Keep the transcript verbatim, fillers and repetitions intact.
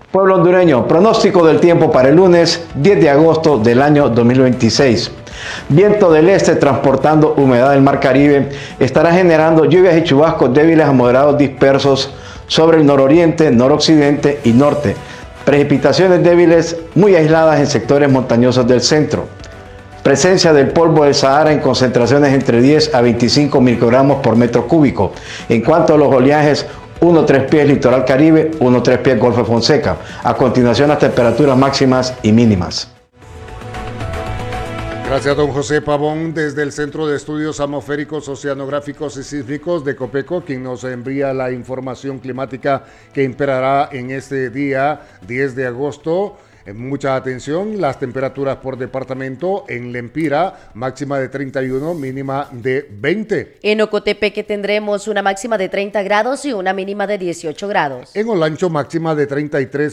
Pueblo hondureño, pronóstico del tiempo para el lunes diez de agosto del año dos mil veintiséis. Viento del este transportando humedad del mar Caribe estará generando lluvias y chubascos débiles a moderados dispersos sobre el nororiente, noroccidente y norte. Precipitaciones débiles muy aisladas en sectores montañosos del centro. Presencia del polvo del Sahara en concentraciones entre diez a veinticinco microgramos por metro cúbico. En cuanto a los oleajes, uno a tres pies litoral Caribe, uno a tres pies Golfo de Fonseca. A continuación las temperaturas máximas y mínimas. Gracias, don José Pavón, desde el Centro de Estudios Atmosféricos, Oceanográficos y Sísmicos de Copeco, quien nos envía la información climática que imperará en este día diez de agosto. Mucha atención, las temperaturas por departamento: en Lempira, máxima de treinta y uno, mínima de veinte. En Ocotepeque tendremos una máxima de treinta grados y una mínima de dieciocho grados. En Olancho, máxima de treinta y tres.